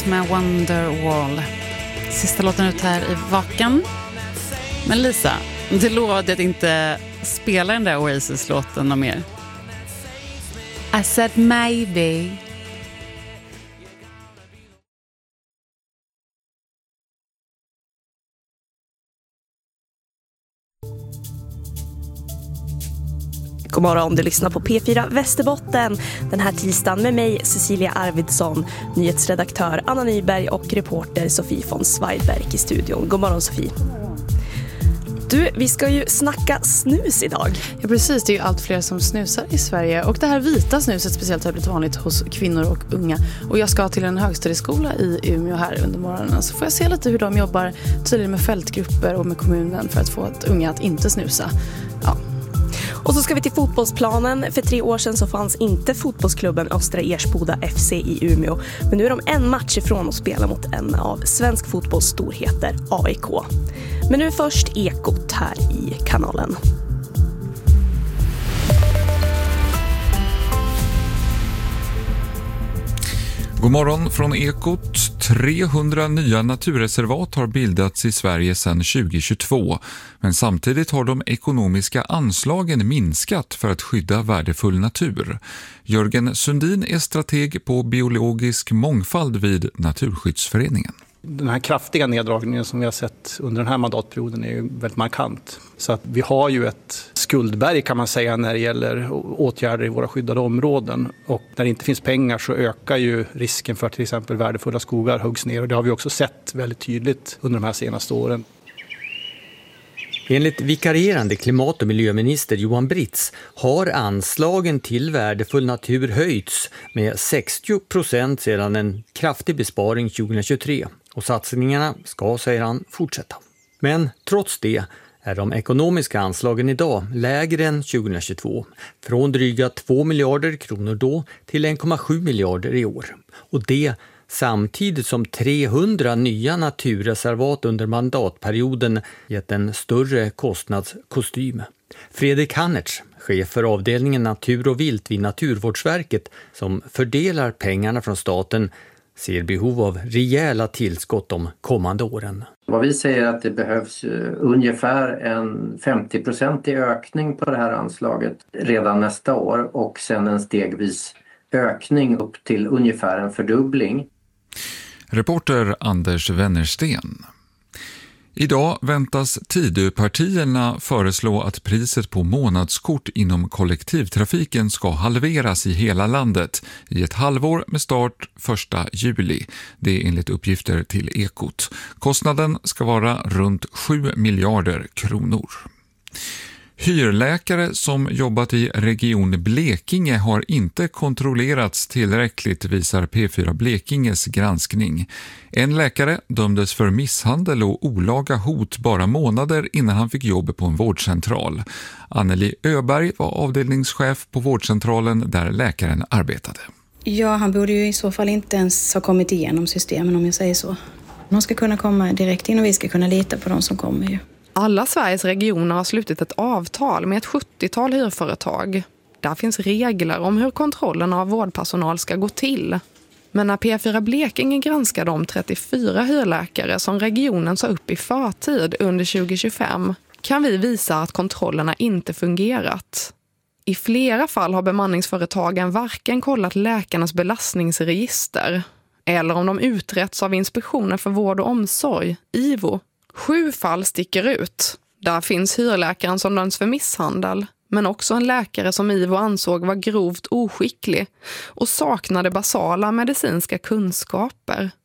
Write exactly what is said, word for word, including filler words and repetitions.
med Wonderwall. Sista låten ut här i Vakan. Men Lisa, du lovade att inte spela den där Oasis-låten någon mer. I said maybe. God morgon, du lyssnar på P fyra Västerbotten den här tisdagen med mig Cecilia Arvidsson, nyhetsredaktör Anna Nyberg och reporter Sofie von Zweigbergk i studion. God morgon Sofie. Du, vi ska ju snacka snus idag. Ja precis, det är ju allt fler som snusar i Sverige och det här vita snuset speciellt har blivit vanligt hos kvinnor och unga. Och jag ska till en högstadieskola i Umeå här under morgonen, så får jag se lite hur de jobbar tydligen med fältgrupper och med kommunen för att få ett unga att inte snusa. Ja. Och så ska vi till fotbollsplanen. För tre år sedan så fanns inte fotbollsklubben Östra Ersboda F C i Umeå. Men nu är de en match ifrån att spela mot en av svensk fotbolls storheter, A I K. Men nu först Ekot här i kanalen. God morgon från Ekot. trehundra nya naturreservat har bildats i Sverige sedan tjugohundratjugotvå. Men samtidigt har de ekonomiska anslagen minskat för att skydda värdefull natur. Jörgen Sundin är strateg på biologisk mångfald vid Naturskyddsföreningen. Den här kraftiga neddragningen som vi har sett under den här mandatperioden är ju väldigt markant. Så att vi har ju ett skuldberg kan man säga när det gäller åtgärder i våra skyddade områden. Och när det inte finns pengar så ökar ju risken för till exempel värdefulla skogar huggs ner. Och det har vi också sett väldigt tydligt under de här senaste åren. Enligt vikarierande klimat- och miljöminister Johan Britz har anslagen till värdefull natur höjts med sextio procent sedan en kraftig besparing tjugohundratjugotre. Och satsningarna ska, säger han, fortsätta. Men trots det är de ekonomiska anslagen idag lägre än tjugohundratjugotvå. Från dryga två miljarder kronor då till en komma sju miljarder i år. Och det samtidigt som trehundra nya naturreservat under mandatperioden gett en större kostnadskostym. Fredrik Hannertz, chef för avdelningen Natur och vilt vid Naturvårdsverket som fördelar pengarna från staten, ser behov av rejäla tillskott de kommande åren. Vad vi säger är att det behövs ungefär en femtio procent i ökning på det här anslaget redan nästa år och sen en stegvis ökning upp till ungefär en fördubbling. Reporter Anders Wennersten. Idag väntas Tidöpartierna föreslå att priset på månadskort inom kollektivtrafiken ska halveras i hela landet i ett halvår med start första juli. Det är enligt uppgifter till Ekot. Kostnaden ska vara runt sju miljarder kronor. Hyrläkare som jobbat i region Blekinge har inte kontrollerats tillräckligt, visar P fyra Blekinges granskning. En läkare dömdes för misshandel och olaga hot bara månader innan han fick jobb på en vårdcentral. Anneli Öberg var avdelningschef på vårdcentralen där läkaren arbetade. Ja, han borde ju i så fall inte ens ha kommit igenom systemen om jag säger så. De ska kunna komma direkt in och vi ska kunna lita på de som kommer ju. Alla Sveriges regioner har slutit ett avtal med ett sjuttiotal hyrföretag. Där finns regler om hur kontrollen av vårdpersonal ska gå till. Men när P fyra Blekinge granskar de trettiofyra hyrläkare som regionen sa upp i förtid under tjugohundratjugofem kan vi visa att kontrollerna inte fungerat. I flera fall har bemanningsföretagen varken kollat läkarnas belastningsregister eller om de uträtts av Inspektionen för vård och omsorg, I V O. Sju fall sticker ut. Där finns hyrläkaren som döms för misshandel, men också en läkare som I V O ansåg var grovt oskicklig och saknade basala medicinska kunskaper.